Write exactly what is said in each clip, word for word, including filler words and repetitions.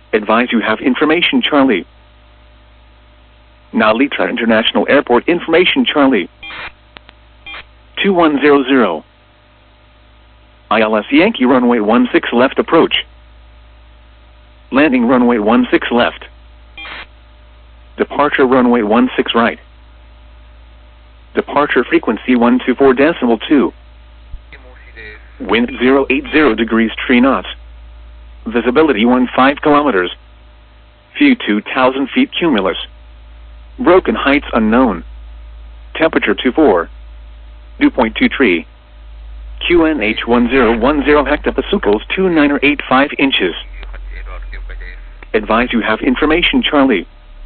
Advise you have information Charlie. Narita International Airport information Charlie. two one zero zero. I L S Yankee runway one six left approach. Landing runway one six left. Departure runway one six right. Departure frequency one two four decimal two. Wind zero eight zero degrees three knots. Visibility fifteen kilometers. View two thousand feet cumulus. Broken heights unknown. Temperature two four. Dew point two three. Q N H one zero one zero hectopascals two nine eight five inches. Advise you have information Charlie.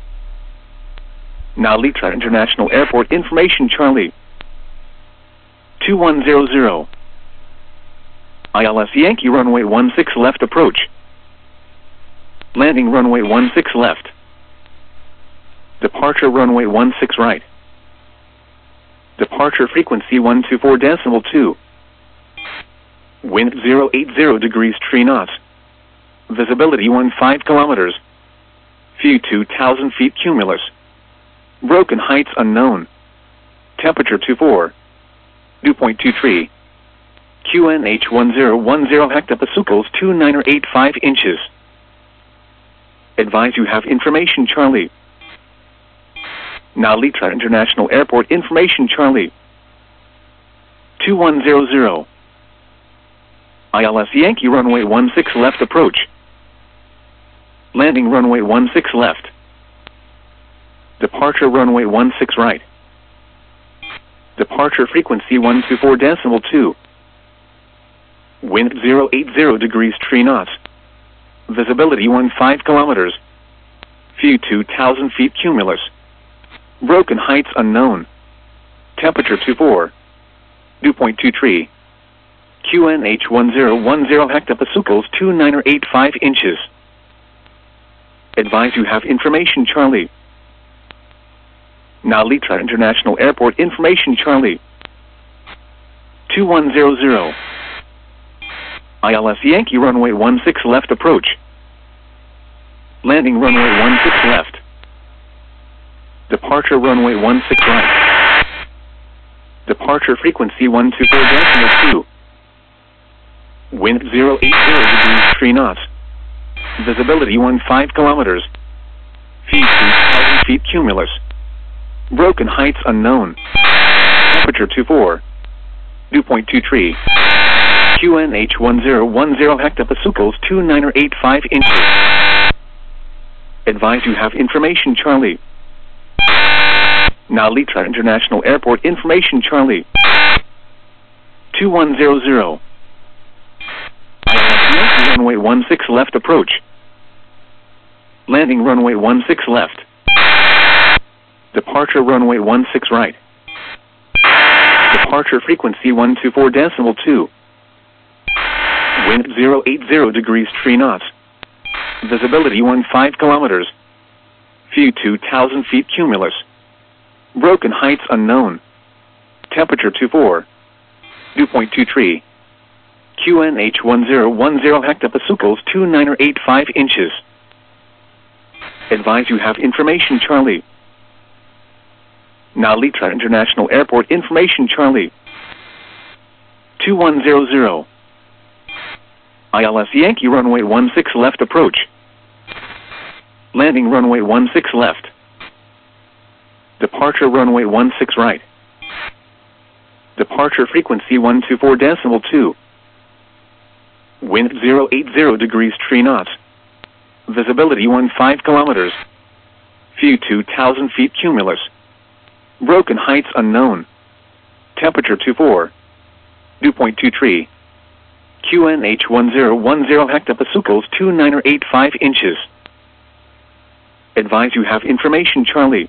Narita International Airport information Charlie. two one zero zero. I L S Yankee runway one six left approach. Landing runway one six left. Departure runway one six right. Departure frequency one two four decimal two. Wind zero eight zero degrees three knots. Visibility fifteen kilometers. View two thousand feet cumulus. Broken heights unknown. Temperature two four. Dew point two three. Q N H one zero one zero hectopascals two nine eight five inches. Advise you have information Charlie. Narita International Airport information Charlie. two one zero zero. I L S Yankee runway one six left approach. Landing runway one six left. Departure runway one six right. Departure frequency one two four decimal two. Wind zero eight zero degrees three knots. Visibility fifteen kilometers. View two thousand feet cumulus. Broken heights unknown. Temperature two four. Dew point two three. Q N H one zero one zero hectopascals two nine eight five inches. Advise you have information Charlie. Narita International Airport information Charlie. two one zero zero. I L S Yankee runway one six left approach. Landing runway one six left. Departure runway one six right. Departure frequency one two four decimal two. Wind zero eight zero degrees three knots. Visibility fifteen kilometers. View two thousand feet cumulus. Broken heights unknown. Temperature two four. Dew point two three. Q N H one zero one zero hectopascals two nine eight five inches. Advise you have information Charlie. Narita International Airport information Charlie. two one zero zero. I L S Yankee runway one six left approach. Landing runway one six left. Departure runway one six right. Departure frequency one two four decimal two. Wind zero eight zero degrees three knots. Visibility fifteen kilometers. View two thousand feet cumulus. Broken heights unknown. Temperature two four. Dew point two three. Q N H one zero one zero hectopascals two nine eight five inches. Advise you have information Charlie. Narita International Airport information Charlie. two one zero zero. I L S Yankee runway one six left approach. Landing runway one six left. Departure runway one six right. Departure frequency one two four decimal two. Wind zero eight zero degrees three knots. Visibility fifteen kilometers. View two thousand feet cumulus. Broken heights unknown. Temperature two four. Dew point two three. Q N H one zero one zero hectopascals two nine eight five inches. Advise you have information Charlie.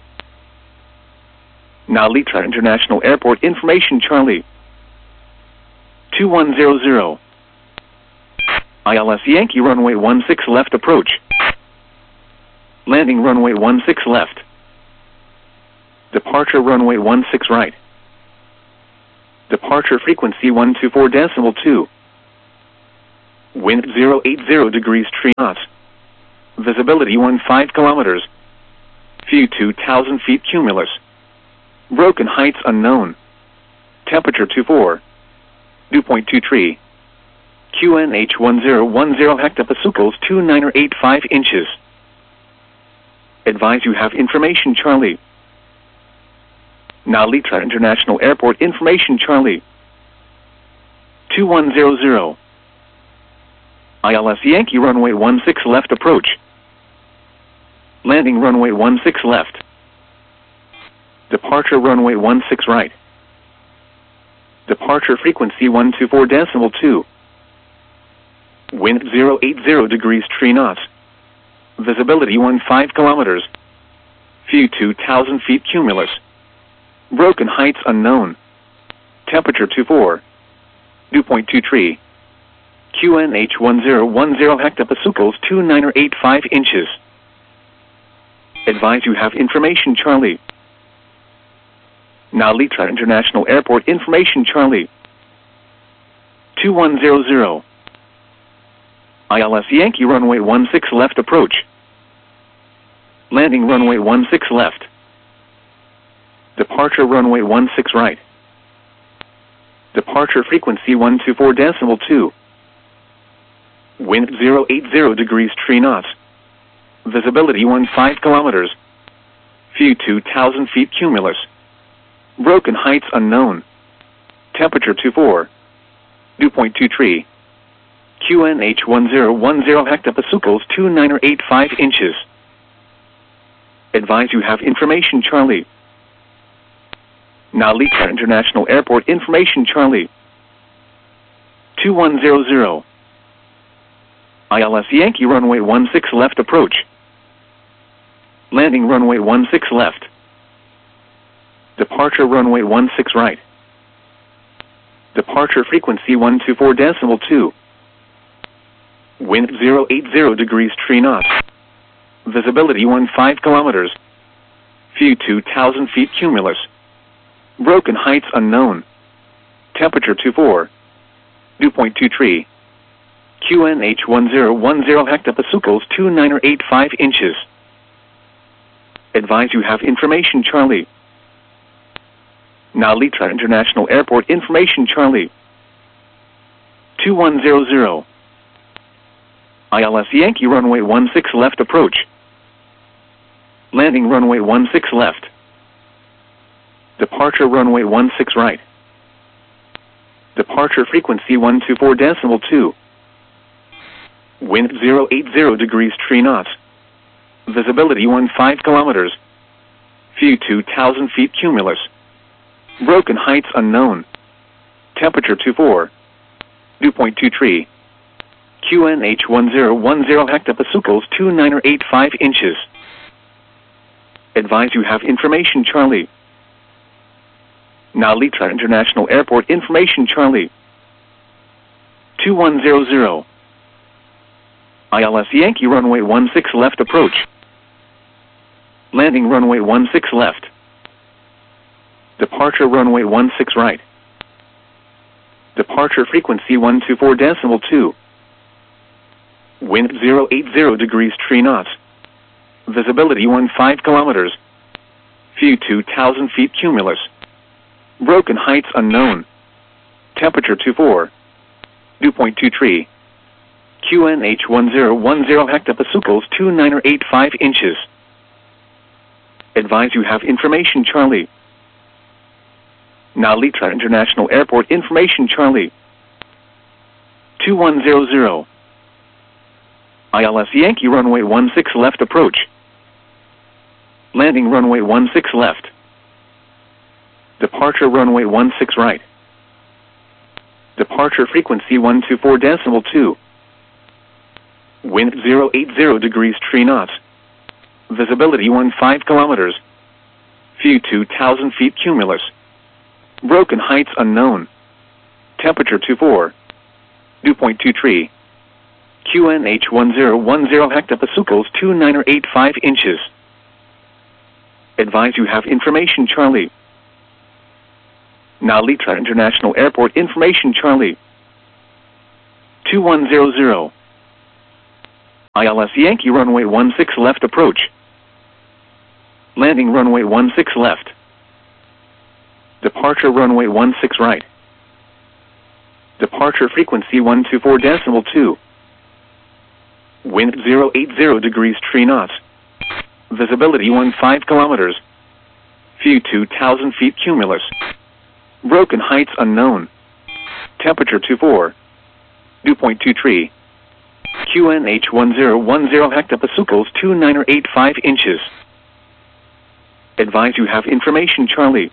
Narita International Airport information Charlie. two one zero zero. I L S Yankee runway one six left approach. Landing runway one six left. Departure runway one six right. Departure frequency one two four decimal two. Wind zero eight zero degrees three knots. Visibility one five kilometers. View two thousand feet cumulus. Broken heights unknown. Temperature two four. Dew point two three. Q N H one zero one zero hectopascals two nine or eight five inches. Advise you have information Charlie. Now Litra International Airport information Charlie. two one zero zero. I L S Yankee runway one six left approach. Landing runway one six left. Departure runway one six right. Departure frequency one two four decimal two. Wind zero eight zero degrees three knots. Visibility one five kilometers. View two thousand feet cumulus. Broken heights unknown. Temperature two four. Dew point two three. Q N H one zero one zero hectopascals two nine or eight five inches. Advise you have information Charlie. Now Litra International Airport information Charlie. two one zero zero. I L S Yankee runway one six left approach. Landing runway one six left. Departure runway one six right. Departure frequency one two four decimal two. Wind zero eight zero degrees three knots. Visibility one five kilometers. View two thousand feet cumulus. Broken heights unknown. Temperature two four. Dew point two three. Q N H one zero one zero hectopascals two nine or eight five inches. Advise you have information Charlie. Now Litra International Airport information Charlie. two one zero zero. I L S Yankee runway one six left approach. Landing runway one six left. Departure runway one six right. Departure frequency one two four decimal two. Wind zero eight zero degrees three knots. Visibility one five kilometers. View two thousand feet cumulus. Broken heights unknown. Temperature two four. Dew point two three. Q N H one zero one zero hectopascals two nine or eight five inches. Advise you have information Charlie. Now Litra International Airport information Charlie. two one zero zero. I L S Yankee runway one six left approach. Landing runway one six left. Departure runway one six right. Departure frequency one two four decimal two. Wind zero eight zero degrees three knots. Visibility one five kilometers. View two thousand feet cumulus. Broken heights unknown. Temperature two four. Dew point two three. Q N H one zero one zero hectopascals two nine or eight five inches. Advise you have information Charlie. Now Litra International Airport information Charlie. two one zero zero. I L S Yankee runway one six left approach. Landing runway one six left. Departure runway one six right. Departure frequency one two four decimal two. Wind zero eight zero degrees three knots. Visibility one five kilometers. View two thousand feet cumulus. Broken heights unknown. Temperature two four. Dew point two three. Q N H one zero one zero hectopascals two nine or eight five inches. Advise you have information Charlie. Now Litra International Airport information Charlie. two one zero zero. I L S Yankee runway one six left approach. Landing runway one six left. Departure runway one six right. Departure frequency one two four decimal two. Wind zero eight zero degrees three knots. Visibility one five kilometers. View two thousand feet cumulus. Broken heights unknown. Temperature two four. Dew point two three. Q N H one zero one zero hectopascals two nine or eight five inches. Advise you have information Charlie. Now Litra International Airport information Charlie. two one zero zero. I L S Yankee runway one six left approach. Landing runway one six left. Departure runway one six right. Departure frequency one two four decimal two. Wind zero eight zero degrees three knots. Visibility fifteen kilometers. View two thousand feet cumulus. Broken heights unknown. Temperature twenty-four. Dew point two three. Q N H one zero one zero hectopascals two nine eight five inches. Advise you have information Charlie.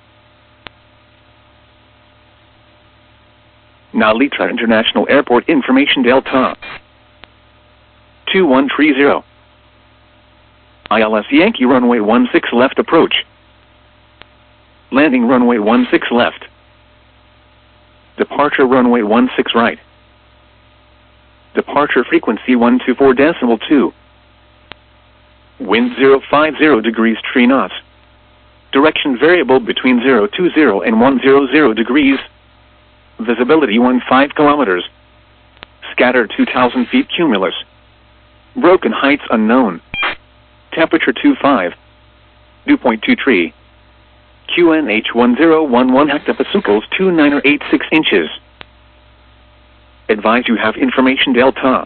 Narita International Airport information Delta. two one three zero. I L S Yankee runway one six left approach. Landing runway one six left. Departure runway one six right. Departure frequency one two four decimal two. Wind zero five zero degrees three knots. Direction variable between zero two zero and one hundred degrees. Visibility fifteen kilometers. Scattered two thousand feet cumulus. Broken heights unknown. Temperature twenty-five. Dew point two three. Q N H one zero one one hectopascals two nine eight six inches. Advise you have information Delta.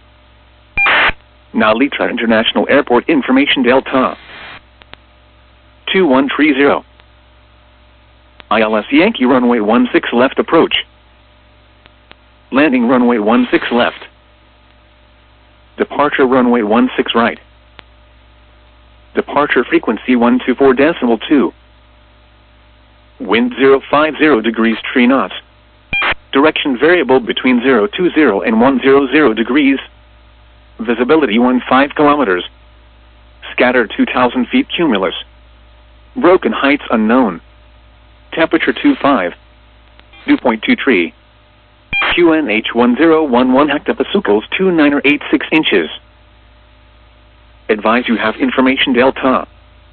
Narita International Airport information Delta. two one three zero. I L S Yankee runway one six left approach. Landing runway one six left. Departure runway one six right. Departure frequency one two four decimal two. Wind zero five zero degrees three knots. Direction variable between zero two zero and one hundred degrees. Visibility fifteen kilometers. Scattered two thousand feet cumulus. Broken heights unknown. Temperature twenty-five. Dew point two three. Q N H one zero one one hectopascals two nine eight six inches. Advise you have information Delta.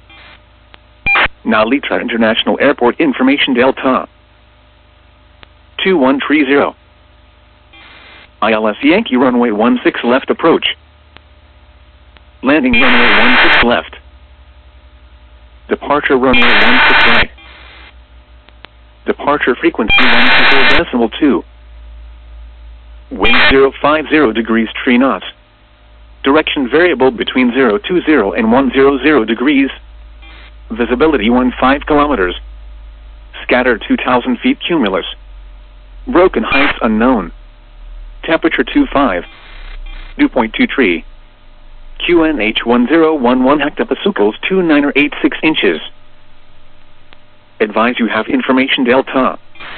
Narita International Airport information Delta. two one three zero. I L S Yankee runway one six left approach. Landing runway one six left. Departure runway one six right. Departure frequency one two four decimal two. Wind zero five zero degrees three knots. Direction variable between zero two zero and one hundred degrees. Visibility fifteen kilometers. Scattered two thousand feet cumulus. Broken heights unknown. Temperature twenty-five. Dew point two three. Q N H one zero one one hectopascals two nine eight six inches. Advise you have information Delta.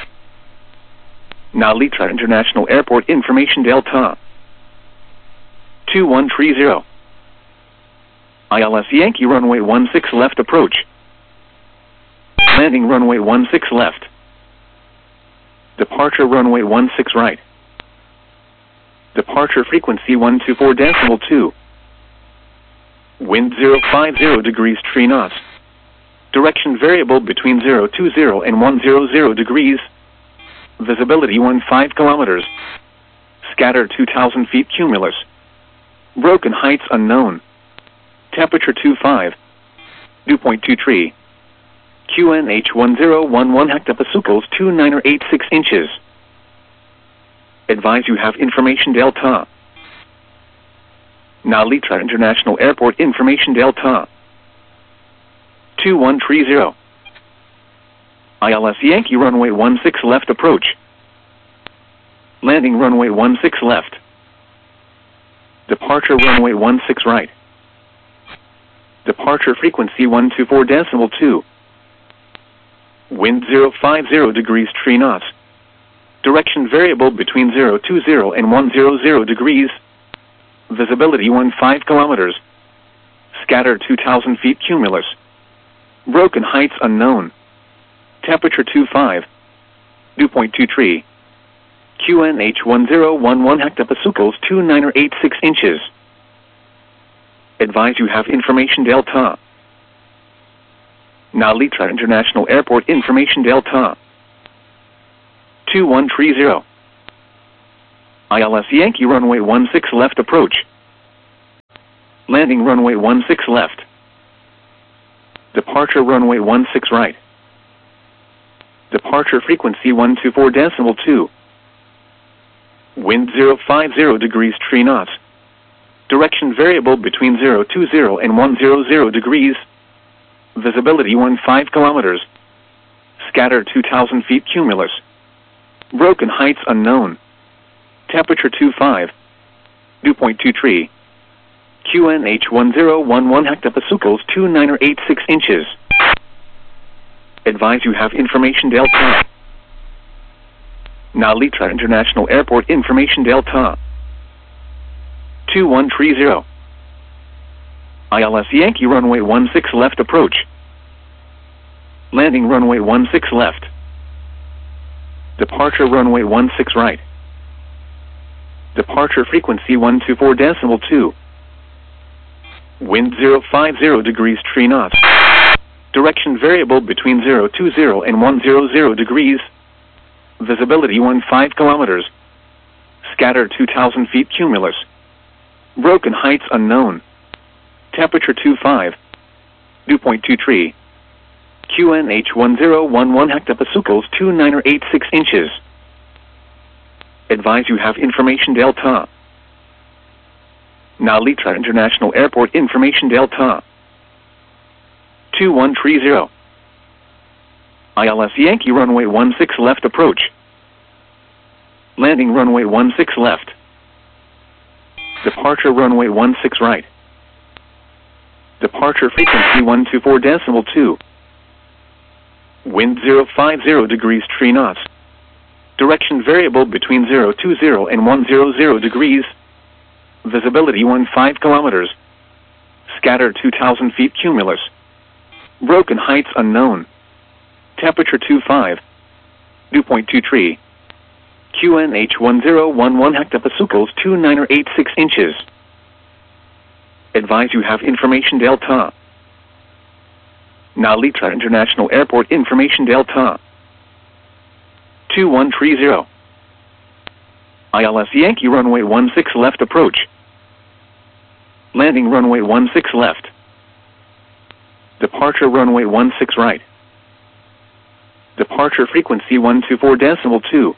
Narita International Airport information Delta. two one three zero. I L S Yankee runway one six left approach. Landing runway one six left. Departure runway one six right. Departure frequency one two four decimal two. Wind zero five zero degrees three knots. Direction variable between zero two zero and one hundred degrees. Visibility fifteen kilometers. Scattered two thousand feet cumulus. Broken heights unknown. Temperature twenty-five. Dew point two three. Q N H one zero one one hectopascals two nine eight six inches. Advise you have information Delta. Narita International Airport information Delta. two one three zero. I L S Yankee runway one six left approach. Landing runway one six left. Departure runway one six right. Departure frequency one two four decimal two. Wind zero five zero degrees three knots. Direction variable between zero two zero and one hundred degrees. Visibility fifteen kilometers. Scattered two thousand feet cumulus. Broken heights unknown. Temperature twenty-five. Dew point two three. Q N H one zero one one hectopascals two nine eight six inches. Advise you have information Delta. Narita International Airport information Delta. two one three zero. I L S Yankee runway one six left approach. Landing runway one six left. Departure runway one six right. Departure frequency one two four decimal two. Wind zero five zero degrees three knots. Direction variable between zero two zero and one hundred degrees. Visibility fifteen kilometers. Scattered two thousand feet cumulus. Broken heights unknown. Temperature twenty-five. Dew point two three. Q N H one zero one one hectopascals two nine or eight six inches. Advise you have information delta. Nalitra International Airport information delta. two one three zero. I L S Yankee runway one six left approach. Landing runway one six left. Departure runway one six right. Departure frequency one two four decimal two. Wind zero five zero degrees three knots. Direction variable between zero two zero and one hundred degrees. Visibility fifteen kilometers. Scattered two thousand feet cumulus. Broken heights unknown. Temperature twenty-five. Dew point two three. Q N H one zero one one hectopascals two nine or eight six inches. Advise you have information delta. Nalitra International Airport information delta. two one three zero. I L S Yankee runway one six left approach. Landing runway one six left. Departure runway one six right. Departure frequency one two four decimal two. Wind zero five zero degrees three knots. Direction variable between zero two zero and one hundred degrees. Visibility fifteen kilometers. Scattered two thousand feet cumulus. Broken heights unknown. Temperature twenty-five. Dew point two three. Q N H one zero one one hectopascals two nine or eight six inches. Advise you have information delta. Nalitra International Airport information delta. two one three zero. I L S Yankee runway one six left approach. Landing runway one six left. Departure runway one six right. Departure frequency one two four decimal two.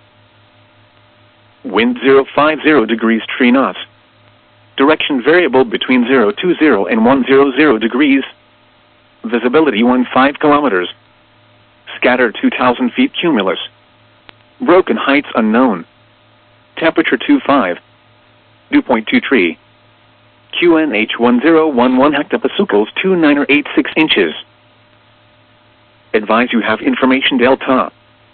Wind zero five zero degrees three knots. Direction variable between zero two zero and one hundred degrees. Visibility fifteen kilometers. Scattered two thousand feet cumulus. Broken heights unknown. Temperature twenty-five. Dew point two three. Q N H one zero one one hectopascals two nine or eight six inches. Advise you have information delta.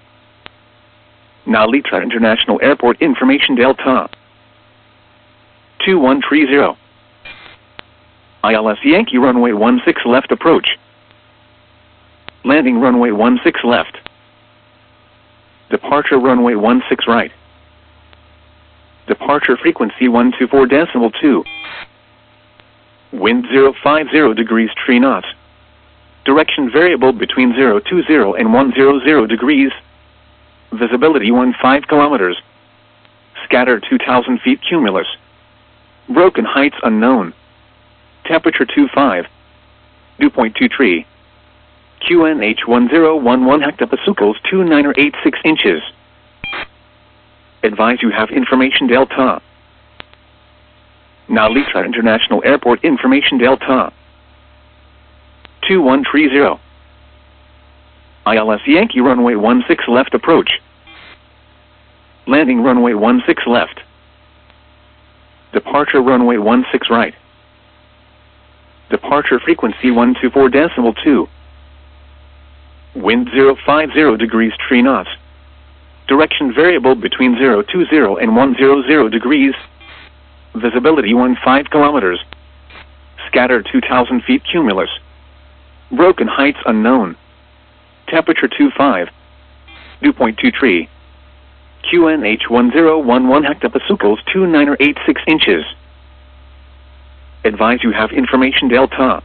Nalitra International Airport information delta. two one three zero. I L S Yankee runway one six left approach. Landing runway one six left. Departure runway one six right. Departure frequency one two four decimal two. Wind zero five zero degrees three knots. Direction variable between zero two zero and one hundred degrees. Visibility fifteen kilometers. Scattered two thousand feet cumulus. Broken heights unknown. Temperature twenty-five. Dew point two three. Q N H one zero one one hectopascals two nine or eight six inches. Advise you have information delta. Nalitra International Airport information delta. two one three zero. I L S Yankee runway one six left approach. Landing runway one six left. Departure runway one six right. Departure frequency one two four decimal two. Wind zero five zero degrees three knots. Direction variable between zero two zero and one hundred degrees. Visibility fifteen kilometers. Scattered two thousand feet cumulus. Broken heights unknown. Temperature twenty-five. Dew point two three. Q N H one zero one one hectopascals two nine or eight six inches. Advise you have information delta.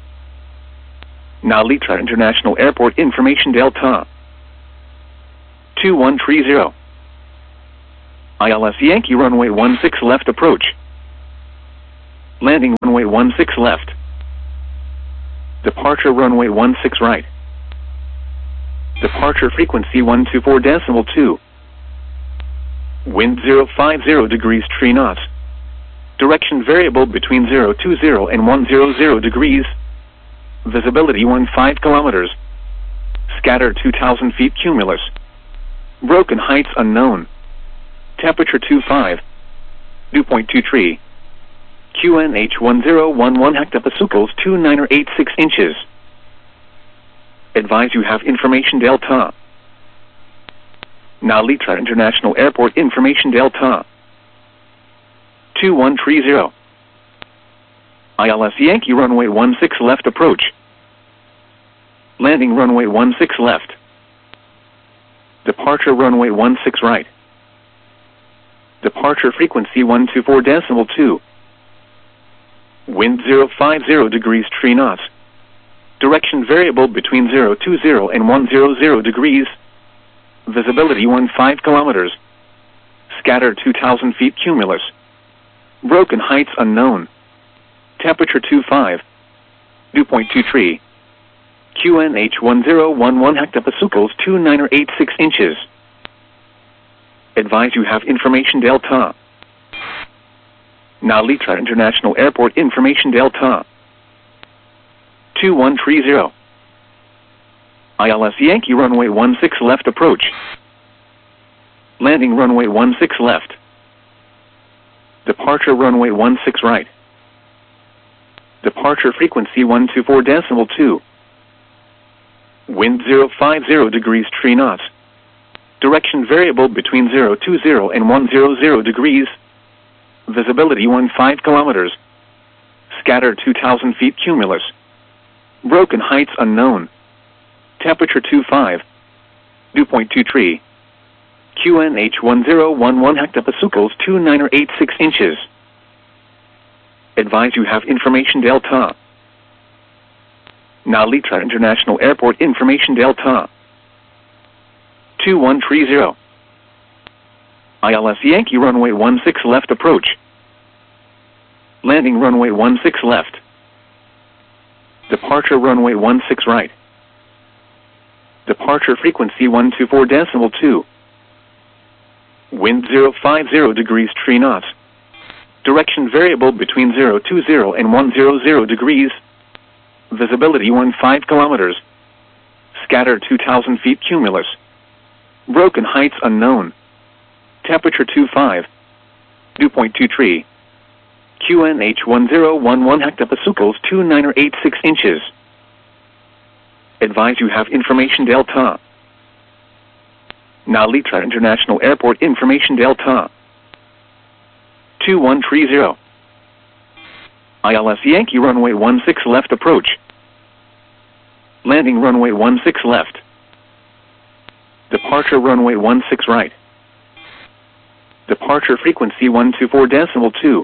Nalitra International Airport information delta. two one three zero. I L S Yankee runway one six left approach. Landing runway one six left. Departure runway one six right. Departure frequency one two four decimal two. Wind zero five zero degrees three knots. Direction variable between zero two zero and one hundred degrees. Visibility fifteen kilometers. Scatter two thousand feet cumulus. Broken heights unknown. Temperature twenty-five. Dew point two three. Q N H one zero one one hectopascals two nine eight six inches. Advise you have information delta. Now Litra International Airport information delta. two one three zero. I L S Yankee runway one six left approach. Landing runway one six left. Departure runway one six right. Departure frequency one two four decimal two. Wind zero five zero degrees three knots. Direction variable between zero two zero and one hundred degrees. Visibility fifteen kilometers. Scatter two thousand feet cumulus. Broken heights unknown. Temperature twenty-five. Dew point two three. Q N H one zero one one hectopascals two nine eight six inches. Advise you have information delta. Now Litra International Airport information delta. two one three zero. I L S Yankee runway one six left approach. Landing runway one six left. Departure runway one six right. Departure frequency one two four decimal two. Wind zero five zero degrees three knots. Direction variable between zero two zero and one hundred degrees. Visibility fifteen kilometers. Scatter two thousand feet cumulus. Broken heights unknown. Temperature twenty-five. Dew point two three. Q N H one zero one one hectopascals two nine eight six inches. Advise you have information delta. Now Litra International Airport information delta. two one three zero. I L S Yankee runway one six left approach. Landing runway one six left. Departure runway one six right. Departure frequency one two four decimal two. Wind zero five zero degrees three knots. Direction variable between zero two zero and one hundred degrees. Visibility fifteen kilometers. Scatter two thousand feet cumulus. Broken heights unknown. Temperature twenty-five. Dew point two three. Q N H one zero one one hectopascals two nine eight six inches. Advise you have information delta. Now Litra International Airport information delta. two one three zero. I L S Yankee runway one six left approach. Landing runway one six left. Departure runway one six right. Departure frequency one two four decimal two.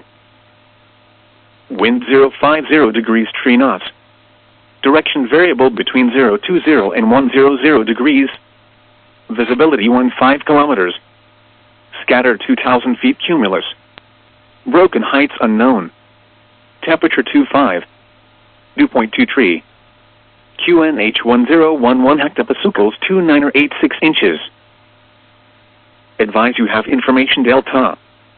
Wind zero five zero degrees three knots. Direction variable between zero two zero and one hundred degrees. Visibility fifteen kilometers. Scatter two thousand feet cumulus. Broken heights unknown. Temperature twenty-five. Dew point two three. Q N H one zero one one hectopascals two nine eight six inches. Advise you have information delta.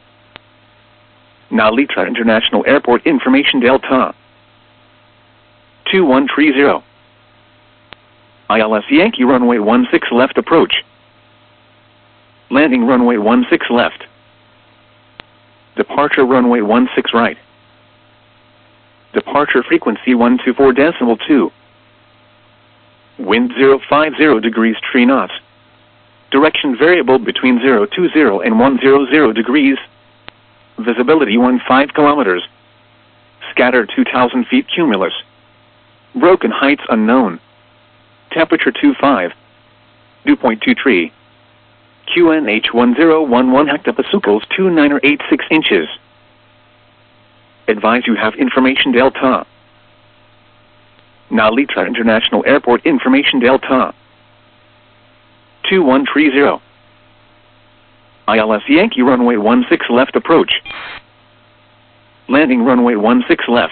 Now Litra International Airport information delta. two one three zero. I L S Yankee runway one six left approach. Landing runway one six left. Departure runway one six right. Departure frequency one two four decimal two. Wind zero five zero degrees three knots. Direction variable between zero two zero and one hundred degrees. Visibility fifteen kilometers. Scatter two thousand feet cumulus. Broken heights unknown. Temperature twenty-five. Dew point two three. Q N H one zero one one hectopascals two nine eight six inches. Advise you have information delta. Now Litra International Airport information delta. two one three zero. I L S Yankee runway one six left approach. Landing runway one six left.